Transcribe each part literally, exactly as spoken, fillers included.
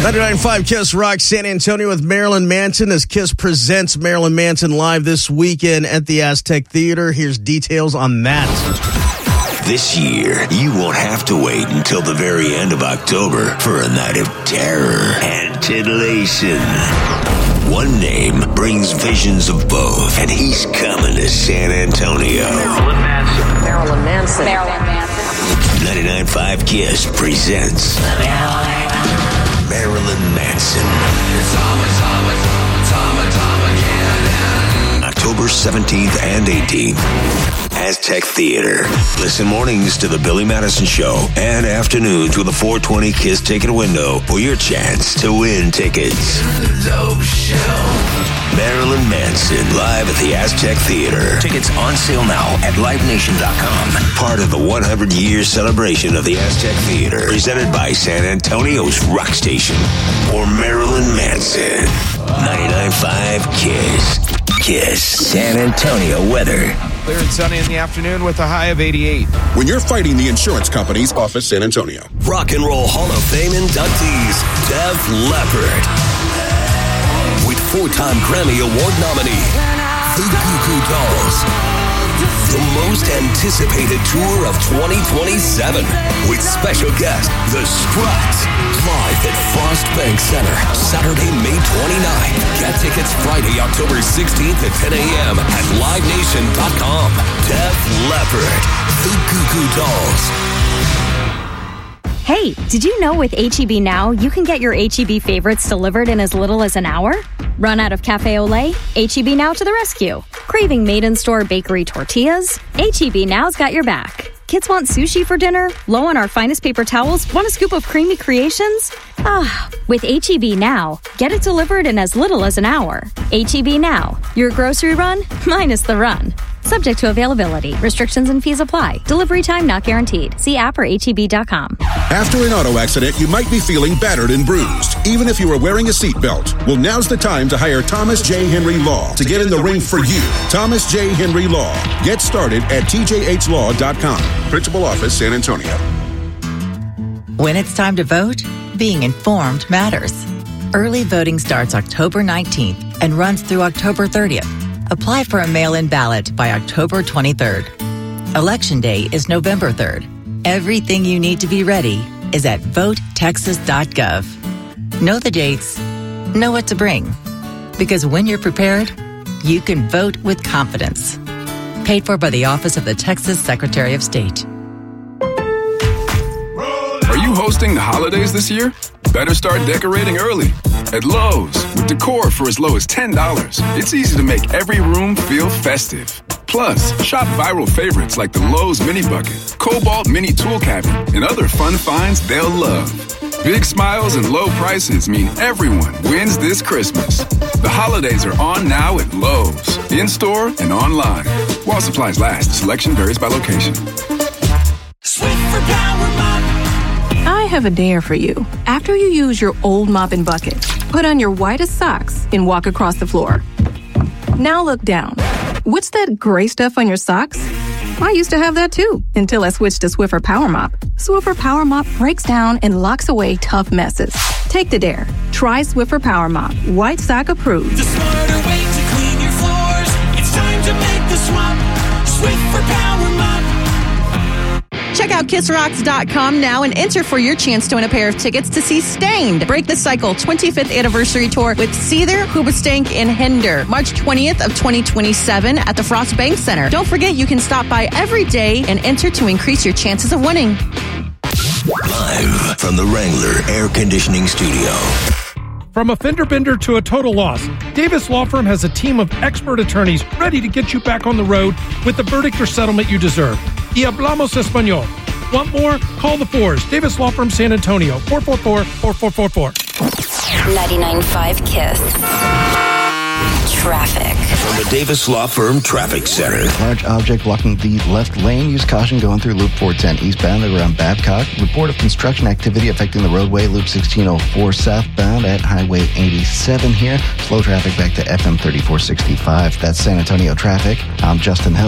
ninety-nine point five KISS Rock San Antonio with Marilyn Manson as KISS presents Marilyn Manson live this weekend at the Aztec Theater. Here's details on that. This year, you won't have to wait until the very end of October for a night of terror and titillation. One name brings visions of both, and he's coming to San Antonio. Marilyn Manson. Marilyn Manson. Marilyn Manson. ninety-nine point five KISS presents Marilyn Manson. October seventeenth and eighteenth. Aztec Theater. Listen mornings to the Billy Madison Show and afternoons with a four twenty KISS ticket window for your chance to win tickets. Marilyn Manson live at the Aztec Theater. Tickets on sale now at live nation dot com. Part of the one hundred year celebration of the Aztec Theater, presented by San Antonio's Rock Station. For Marilyn Manson, ninety-nine point five KISS. KISS San Antonio weather. Clear and sunny in the afternoon with a high of eighty-eight. When you're fighting the insurance company's office, San Antonio. Rock and Roll Hall of Fame inductees, Def Leppard. With four-time Grammy Award nominee, the Goo Goo Dolls. The most anticipated tour of twenty twenty-seven. With special guest, The Struts. Live at Frost Bank Center, Saturday, May twenty-ninth. Get tickets Friday, October sixteenth at ten a.m. at live nation dot com. Def Leppard, the Goo Goo Dolls. Hey, did you know with H E B Now, you can get your H E B favorites delivered in as little as an hour? Run out of Cafe Olé? H E B Now to the rescue. Craving made-in-store bakery tortillas? H E B Now's got your back. Kids want sushi for dinner? Low on our finest paper towels? Want a scoop of creamy creations? Ah, with H E B Now, get it delivered in as little as an hour. H E B Now, your grocery run minus the run. Subject to availability. Restrictions and fees apply. Delivery time not guaranteed. See app or H E B dot com. After an auto accident, you might be feeling battered and bruised, even if you were wearing a seatbelt. Well, now's the time to hire Thomas J. Henry Law to get in the ring for you. Thomas J. Henry Law. Get started at T J H law dot com. Principal Office, San Antonio. When it's time to vote, being informed matters. Early voting starts October nineteenth and runs through October thirtieth. Apply for a mail-in ballot by October twenty-third. Election Day is November third. Everything you need to be ready is at vote texas dot gov. Know the dates, know what to bring. Because when you're prepared, you can vote with confidence. Paid for by the Office of the Texas Secretary of State. Are you hosting the holidays this year? Better start decorating early. At Lowe's, with decor for as low as ten dollars, it's easy to make every room feel festive. Plus, shop viral favorites like the Lowe's Mini Bucket, Cobalt Mini Tool Cabinet, and other fun finds they'll love. Big smiles and low prices mean everyone wins this Christmas. The holidays are on now at Lowe's, in-store and online. While supplies last, selection varies by location. Swiffer Power Mop. I have a dare for you. After you use your old mop and bucket, put on your whitest socks and walk across the floor. Now look down. What's that gray stuff on your socks? I used to have that too, until I switched to Swiffer Power Mop. Swiffer Power Mop breaks down and locks away tough messes. Take the dare. Try Swiffer Power Mop. White sock approved. The smarter way to clean your floors. It's time to make the swap. Swiffer Power Mop. Check out kiss rocks dot com now and enter for your chance to win a pair of tickets to see Stained. Break the Cycle twenty-fifth Anniversary Tour with Seether, Hoobastank, and Hinder. March twentieth of twenty twenty-seven at the Frost Bank Center. Don't forget you can stop by every day and enter to increase your chances of winning. Live from the Wrangler Air Conditioning Studio. From a fender bender to a total loss, Davis Law Firm has a team of expert attorneys ready to get you back on the road with the verdict or settlement you deserve. Y hablamos español. Want more? Call the fours. Davis Law Firm San Antonio, four four four, four four four four. ninety-nine point five KISS. Traffic. From the Davis Law Firm Traffic Center. Large object blocking the left lane. Use caution going through Loop four ten eastbound around Babcock. Report of construction activity affecting the roadway. Loop sixteen oh four southbound at Highway eighty-seven here. Slow traffic back to F M thirty-four sixty-five. That's San Antonio traffic. I'm Justin Hill.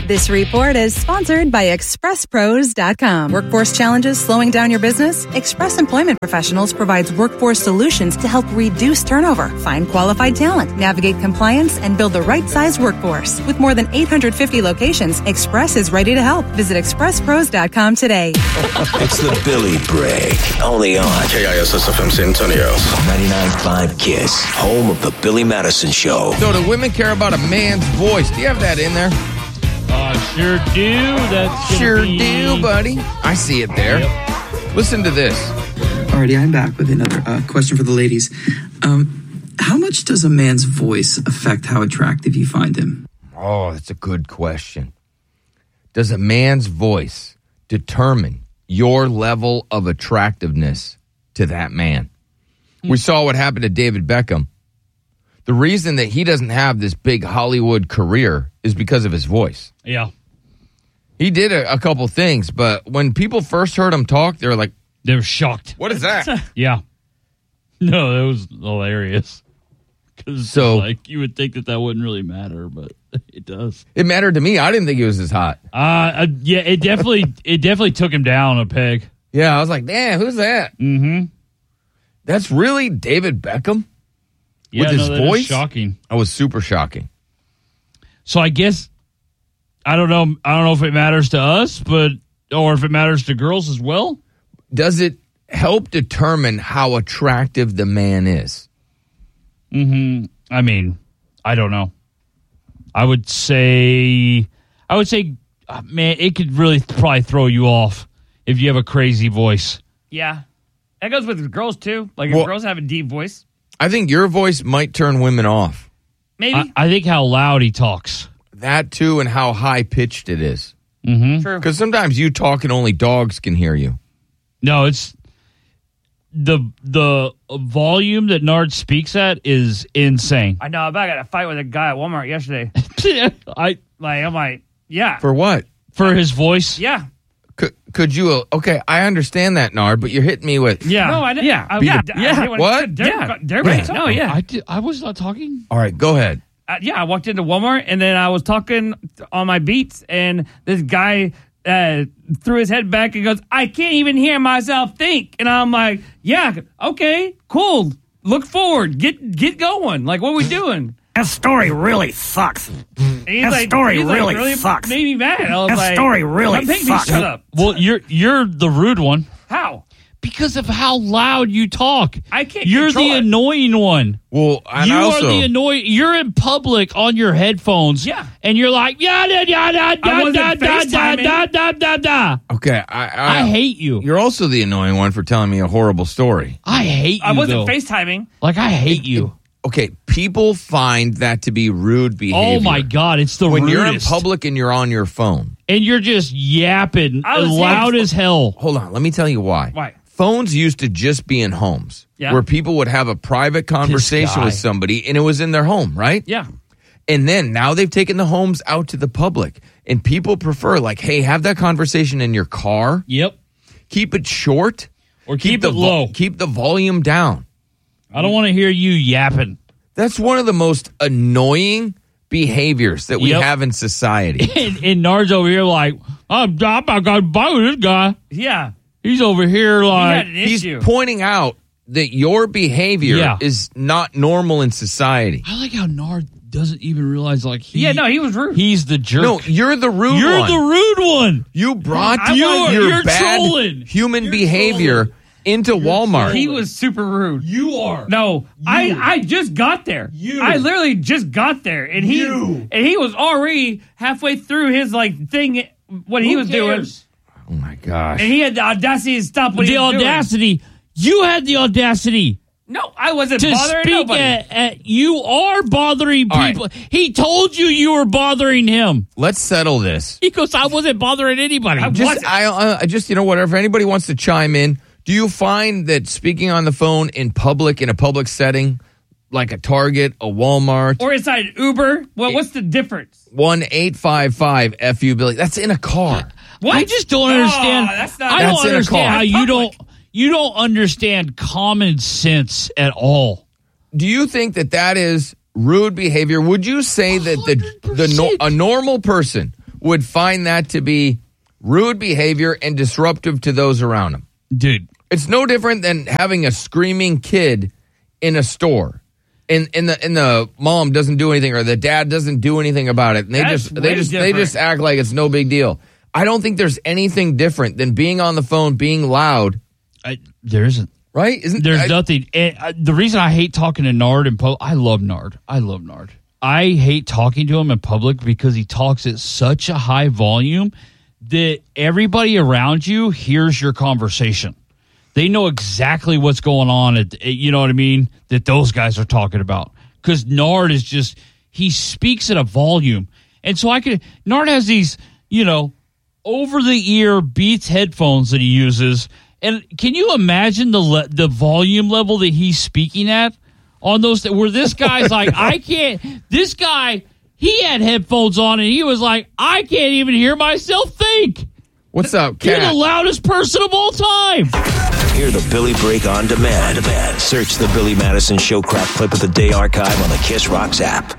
This report is sponsored by Express Pros dot com. Workforce challenges slowing down your business? Express Employment Professionals provides workforce solutions to help reduce turnover, find qualified talent, navigate compliance, and build the right size workforce. With more than eight hundred fifty locations, Express is ready to help. Visit Express Pros dot com today. It's the Billy Break, only on K I S S F M San Antonio. ninety-nine point five KISS, home of the Billy Madison Show. So do women care about a man's voice? Do you have that in there? Uh, sure do. That's Sure be... do, buddy. I see it there. Yep. Listen to this. Alrighty, I'm back with another uh, question for the ladies. Um, how much does a man's voice affect how attractive you find him? Oh, that's a good question. Does a man's voice determine your level of attractiveness to that man? We saw what happened to David Beckham. The reason that he doesn't have this big Hollywood career is because of his voice. Yeah. He did a, a couple things, but when people first heard him talk, they were like... They were shocked. What is that? Yeah. No, it was hilarious. Because so, like, you would think that that wouldn't really matter, but it does. It mattered to me. I didn't think he was as hot. Uh, uh yeah, it definitely it definitely took him down a peg. Yeah, I was like, damn, who's that? Mm-hmm. That's really David Beckham? Yeah, with his no, that voice? is shocking. That was super shocking. So I guess I don't know. I don't know if it matters to us, but or if it matters to girls as well. Does it help determine how attractive the man is? Mm-hmm. I mean, I don't know. I would say, I would say, uh, man, it could really probably throw you off if you have a crazy voice. Yeah, that goes with girls too. Like Well- if girls have a deep voice, I think your voice might turn women off. maybe. I, I think how loud he talks. That too, and how high-pitched it is. Mm-hmm. True. Because sometimes you talk and only dogs can hear you. No, it's the the volume that Nard speaks at is insane. I know. I got in a fight with a guy at Walmart yesterday. I Like I'm like, yeah, For what? for his voice. yeah, Could, could you... Uh, okay, I understand that, Nard, but you're hitting me with... Yeah. No, I didn't. Yeah. I, Be yeah, the- I- yeah. I didn't- What? Derek, Yeah. Derek, Yeah. Derek, no, yeah. I did, I was not talking. All right, go ahead. Uh, yeah, I walked into Walmart and then I was talking on my beats, and this guy uh, threw his head back and goes, "I can't even hear myself think." And I'm like, "Yeah, okay, cool. Look forward. Get get going. Like, what are we doing?" That story really sucks. And he's That like, story he's like, really sucks. Made me mad. I was That like, story really "Don't make sucks." me shut up. Well, you're you're the rude one How? because of how loud you talk. I can't. You're control the it. annoying one. Well, and you I also... are the annoying. You're in public on your headphones. Yeah. and you're like, yeah, da da da I da wasn't da da da FaceTiming. da da da da. Okay, I, I... I hate you. You're also the annoying one for telling me a horrible story. I hate you. I wasn't though. FaceTiming. Like I hate you. Okay, people find that to be rude behavior. Oh my god, it's the When rudest. you're in public and you're on your phone. and you're just yapping I was loud saying- as hell. Hold on, let me tell you why. Why? Phones used to just be in homes Yeah. where people would have a private conversation guy. with somebody and it was in their home, right? Yeah. And then now they've taken the homes out to the public and people prefer like, hey, have that conversation in your car. Yep. Keep it short Or keep, the it low. vo- keep the volume down. I don't want to hear you yapping. That's one of the most annoying behaviors that we Yep. have in society. And, and Nard's over here like, I'm, I'm not going to buy with this guy. Yeah. He's over here He like, had an He's issue. pointing out that your behavior Yeah. is not normal in society. I like how Nard doesn't even realize like he, Yeah, no, he was rude. he's the jerk. No, you're the rude You're one. the rude one. You brought I your, was- your you're bad trolling. human You're behavior trolling. into Walmart. He was super rude. You are. No, I I just got there. You. I literally just got there, and he You. and he was already halfway through his like thing. What he Who was cares? Oh my gosh. doing, and he had the audacity to stop what The he was doing. audacity. You had the audacity No, I wasn't to bothering speak nobody. at, at. You are bothering All right. people. He told you you were bothering him. Let's settle this. He goes, I wasn't bothering anybody. I Just wasn't. I, uh, I just you know whatever. If anybody wants to chime in, do you find that speaking on the phone in public in a public setting, like a Target, a Walmart, or inside Uber. Well, what's the difference? one eight five five F U Billy? That's in a car. What? I just don't No, understand. that's not- I That's don't in a understand car. how That's you public. don't you don't understand common sense at all. Do you think that that is rude behavior? Would you say that the the no, a normal person would find that to be rude behavior and disruptive to those around him. Dude. It's no different than having a screaming kid in a store. And, and the and the mom doesn't do anything, or the dad doesn't do anything about it. And they That's just they way just different. they just act like it's no big deal. I don't think there's anything different than being on the phone, being loud. I, there isn't. Right? Isn't There's I, nothing. And, uh, the reason I hate talking to Nard in public, I love Nard. I love Nard. I hate talking to him in public because he talks at such a high volume that everybody around you hears your conversation. They know exactly what's going on. At, you know what I mean? That those guys are talking about. Because Nard is just, he speaks at a volume. And so I could, Nard has these, you know, over the ear Beats headphones that he uses. And can you imagine the le- the volume level that he's speaking at on those, th- where this guy's like, I can't, this guy, he had headphones on and he was like, I can't even hear myself think. What's up, You're Cat? the loudest person of all time. Hear the Billy Break on demand. On demand. Search the Billy Madison Show crap clip of the day archive on the Kiss Rocks app.